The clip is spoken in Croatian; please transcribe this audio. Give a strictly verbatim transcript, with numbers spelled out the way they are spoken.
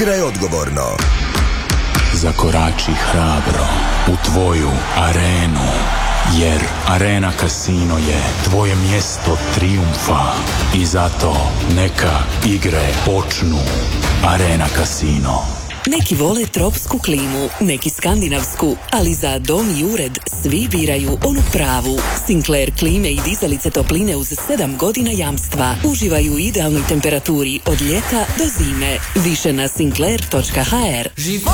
Igraj odgovorno. Zakorači hrabro u tvoju arenu, jer Arena Casino je tvoje mjesto trijumfa i zato neka igre počnu. Arena Casino. Neki vole tropsku klimu, neki skandinavsku, ali za dom i ured svi biraju onu pravu. Sinclair klime i dizalice topline uz sedam godina jamstva uživaju u idealnoj temperaturi od ljeta do zime. Više na sinclair točka h r.